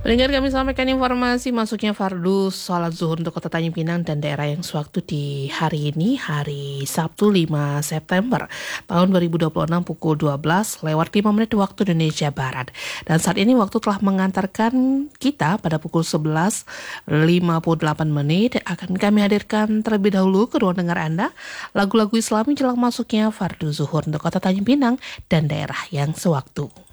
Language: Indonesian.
Pendengar, kami sampaikan informasi masuknya fardu sholat zuhur untuk Kota Tanjung Pinang dan daerah yang sewaktu di hari ini, hari Sabtu 5 September tahun 2026 pukul 12 lewat 5 menit waktu Indonesia Barat. Dan saat ini waktu telah mengantarkan kita pada pukul 11.58 menit. Akan kami hadirkan terlebih dahulu ke ruang dengar Anda lagu-lagu Islami jelang masuknya fardu zuhur untuk Kota Tanjung Pinang dan daerah yang sewaktu.